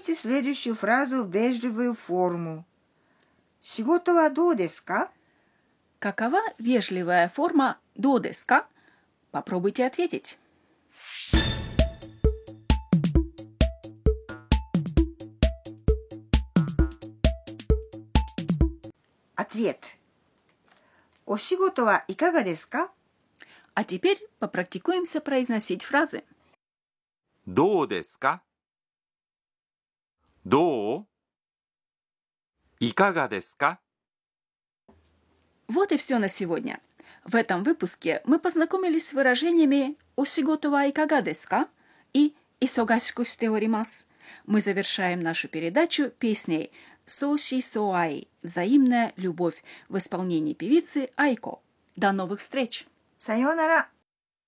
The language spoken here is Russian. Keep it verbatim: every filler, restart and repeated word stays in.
Повторите следующую фразу в вежливую форму. 仕事はどうですか? Какова вежливая форма «どうですか?» Попробуйте ответить. Ответ. お仕事はいかがですか? А теперь попрактикуемся произносить фразы. どうですか? どう? いかがですか? Вот и все на сегодня. В этом выпуске мы познакомились с выражениями «お仕事はいかがですか?» и «исогашику шите оримасу». Мы завершаем нашу передачу песней «Соши Соай» – «Взаимная любовь» в исполнении певицы Айко. До новых встреч! さようなら。